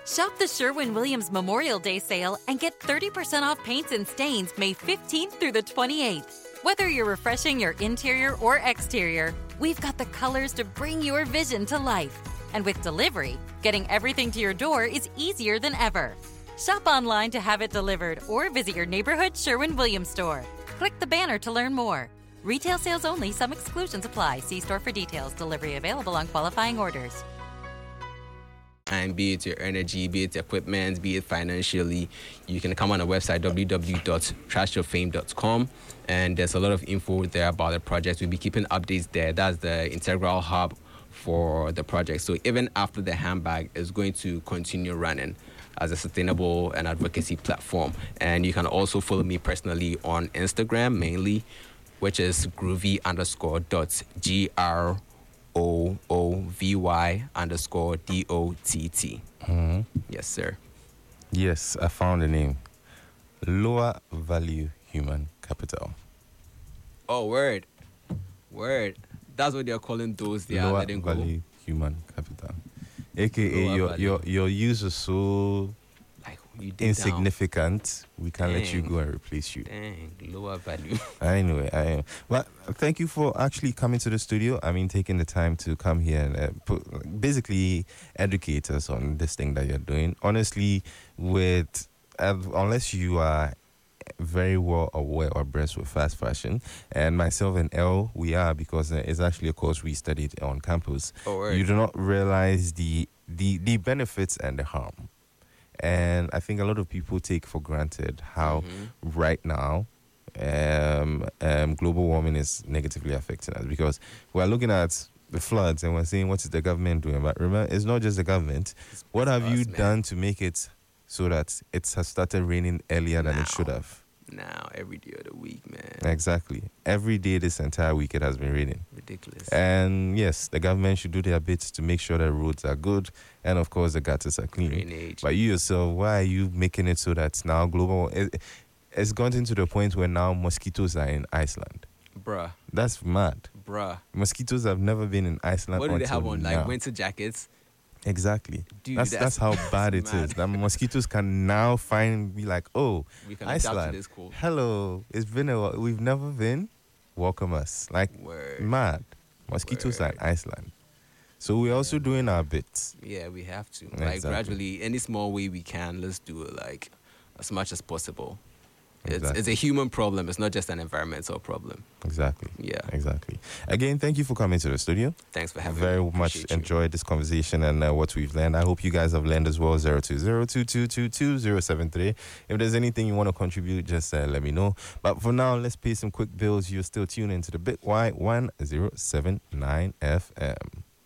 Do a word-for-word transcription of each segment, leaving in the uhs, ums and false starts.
Shop the Sherwin-Williams Memorial Day sale and get thirty percent off paints and stains May fifteenth through the twenty-eighth. Whether you're refreshing your interior or exterior, we've got the colors to bring your vision to life. And with delivery, getting everything to your door is easier than ever. Shop online to have it delivered or visit your neighborhood Sherwin-Williams store. Click the banner to learn more. Retail sales only. Some exclusions apply. See store for details. Delivery available on qualifying orders. And be it your energy, be it equipment, be it financially, you can come on our website, w w w dot trash your fame dot com. And there's a lot of info there about the project. We'll be keeping updates there. That's the integral hub for the project. So even after the handbag is going to continue running as a sustainable and advocacy platform. And you can also follow me personally on Instagram mainly, which is groovy underscore dot G R O O V Y underscore D O T T. Mm-hmm. Yes, sir. Yes, I found the name. Lower Value Human Capital. Oh, word. Word. That's what they're calling those they Lower are letting go. Value Human Capital. A K A your, your, your use is so like you did insignificant, down. We can Dang. let you go and replace you. Dang, lower value. Anyway, I am. Well, thank you for actually coming to the studio. I mean, taking the time to come here and uh, put, basically educate us on this thing that you're doing. Honestly, with uh, unless you are very well aware or abreast with fast fashion, and myself and Elle, we are, because uh, it's actually a course we studied on campus. Oh, right. You do not realize the, the the benefits and the harm, and I think a lot of people take for granted how mm-hmm. right now um, um, global warming is negatively affecting us, because we're looking at the floods and we're saying, what is the government doing? But remember, it's not just the government. It's what have us, you man. done to make it so that it has started raining earlier than now, it should have? Now, every day of the week, man. Exactly. Every day this entire week it has been raining. Ridiculous. And yes, the government should do their bit to make sure that roads are good and of course the gutters are clean. Drainage. But you yourself, why are you making it so that now global... It, it's gotten to the point where now mosquitoes are in Iceland. Bruh. That's mad. Bruh. Mosquitoes have never been in Iceland. What do they until have on? now. Like winter jackets? Exactly. Dude, that's, that's that's how bad it mad. is. That mosquitoes can now find be like, oh, We can adapt to Iceland. this cold. Hello, it's been a while. We've never been. Welcome us. Like Word. mad. Mosquitoes are in Word. Iceland. So we're also doing our bits. Yeah, we have to. Like Exactly. gradually, any small way we can, let's do it like as much as possible. It's, Exactly. it's a human problem. It's not just an environmental problem. Exactly. Yeah. Exactly. Again, thank you for coming to the studio. Thanks for having Very me. much Appreciate you. enjoyed this conversation and uh, what we've learned. I hope you guys have learned as well. zero two zero two two two two zero seven three. If there's anything you want to contribute, just uh, let me know. But for now, let's pay some quick bills. You're still tuned into the Bit Y one oh seven nine F M.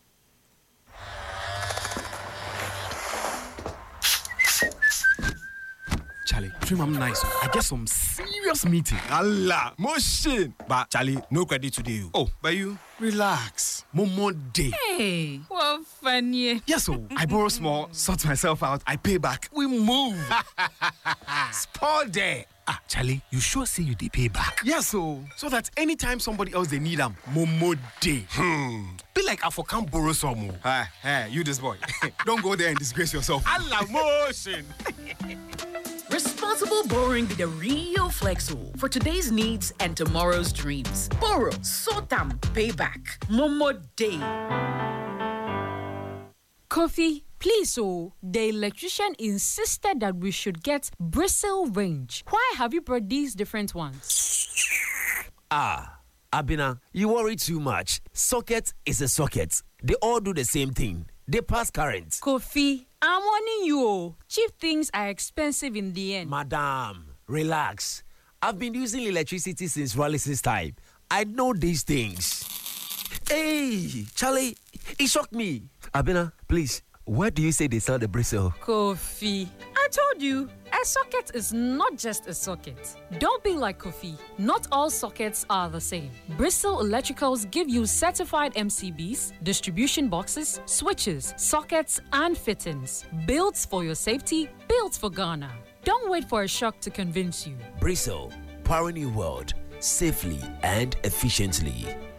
Charlie, dream I'm nice. I get some serious meeting. Allah, motion. But Charlie, no credit today. Oh, but you relax. Momo day. Hey, what funny. Yes, so I borrow small, sort myself out, I pay back. We move. Sport there. Ah, Charlie, you sure say you dey pay back? Yes, so so that anytime somebody else they need them, Momo day. Hmm. Be like I for can't borrow some more. Hey, hey, you this boy. Don't go there and disgrace yourself. Allah, motion. Responsible borrowing be the real flexo for today's needs and tomorrow's dreams. Borrow, sort them, pay back. Momo Day. Kofi, please, oh, the electrician insisted that we should get bristle range. Why have you brought these different ones? Ah, Abina, you worry too much. Socket is a socket. They all do the same thing. They pass current. Kofi, I'm warning you, oh, cheap things are expensive in the end. Madam, relax. I've been using electricity since Wallace's time. I know these things. Hey, Charlie, it shocked me. Abina, please, where do you say they sell the bristle? Kofi, I told you, a socket is not just a socket. Don't be like Kofi. Not all sockets are the same. Bristol Electricals give you certified M C Bs, distribution boxes, switches, sockets, and fittings. Built for your safety, built for Ghana. Don't wait for a shock to convince you. Bristle, powering your world safely and efficiently.